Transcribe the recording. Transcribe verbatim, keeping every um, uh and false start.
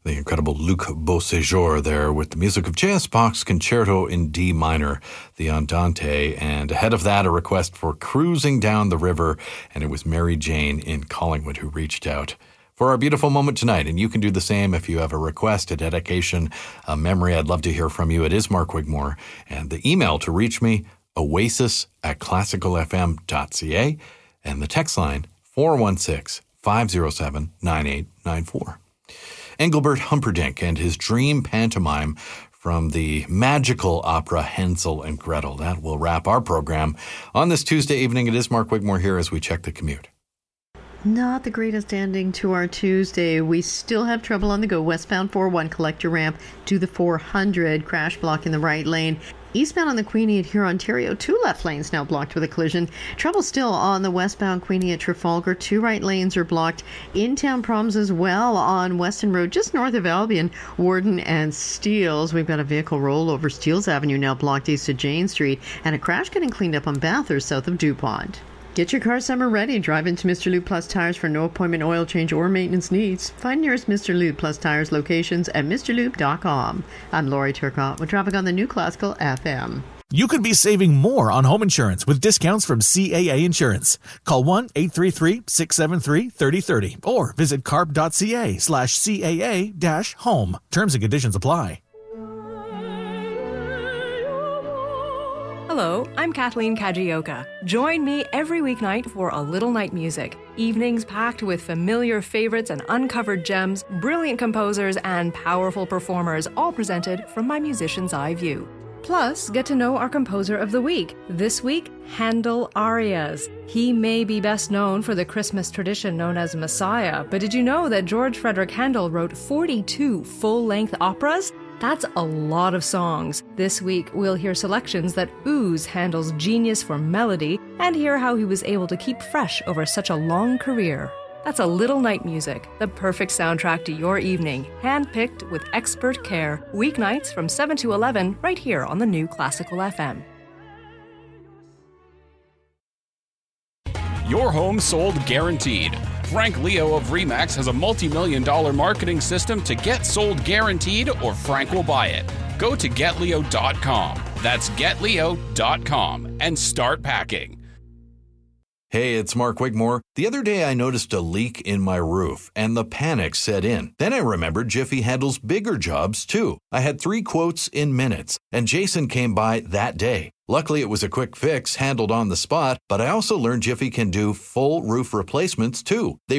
The incredible Luc Beauséjour there with the music of J S. Bach's Concerto in D minor, the Andante, and ahead of that, a request for Cruising Down the River, and it was Mary Jane in Collingwood who reached out for our beautiful moment tonight, and you can do the same if you have a request, a dedication, a memory. I'd love to hear from you. It is Mark Wigmore, and the email to reach me, oasis at classical f m dot c a, and the text line, four one six, five oh seven, nine eight nine four. Engelbert Humperdinck and his dream pantomime from the magical opera Hansel and Gretel. That will wrap our program on this Tuesday evening. It is Mark Wigmore here as we check the commute. Not the greatest ending to our Tuesday. We still have trouble on the go. Westbound four one collector ramp to the four hundred. Crash block in the right lane. Eastbound on the Queenie at Huron, Ontario, two left lanes now blocked with a collision. Trouble still on the westbound Queenie at Trafalgar. Two right lanes are blocked. In-town problems as well on Weston Road, just north of Albion, Warden and Steeles. We've got a vehicle rollover. Steeles Avenue now blocked east of Jane Street, and a crash getting cleaned up on Bathurst south of DuPont. Get your car summer ready. Drive into Mister Lube Plus Tires for no appointment oil change or maintenance needs. Find nearest Mister Lube Plus Tires locations at mister lube dot com. I'm Lori Turcotte with traffic on the New Classical F M. You could be saving more on home insurance with discounts from C A A Insurance. Call one eight three three, six seven three, three oh three oh or visit carb dot c a slash C A A dash home. Terms and conditions apply. Hello, I'm Kathleen Kajioka. Join me every weeknight for A Little Night Music. Evenings packed with familiar favorites and uncovered gems, brilliant composers, and powerful performers, all presented from my musician's eye view. Plus, get to know our composer of the week. This week, Handel Arias. He may be best known for the Christmas tradition known as Messiah, but did you know that George Frederick Handel wrote forty-two full-length operas? That's a lot of songs. This week, we'll hear selections that ooze Handel's genius for melody and hear how he was able to keep fresh over such a long career. That's A Little Night Music, the perfect soundtrack to your evening, handpicked with expert care. Weeknights from seven to eleven, right here on the New Classical F M. Your home sold guaranteed. Frank Leo of Remax has a multi-million dollar marketing system to get sold guaranteed, or Frank will buy it. Go to get leo dot com. That's get leo dot com and start packing. Hey, it's Mark Wigmore. The other day I noticed a leak in my roof and the panic set in. Then I remembered Jiffy handles bigger jobs too. I had three quotes in minutes and Jason came by that day. Luckily, it was a quick fix handled on the spot, but I also learned Jiffy can do full roof replacements too. They